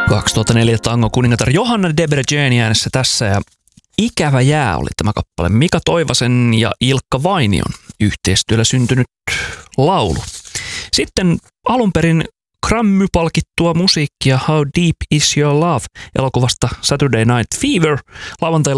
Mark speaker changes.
Speaker 1: 2004 tango kuningatar Johanna Debreceni äänessä tässä ja Ikävä jää oli tämä kappale. Mika Toivasen ja Ilkka Vainion yhteistyöllä syntynyt laulu. Sitten alunperin Grammy-palkittua musiikkia How Deep Is Your Love -elokuvasta Saturday Night Fever. Lauantai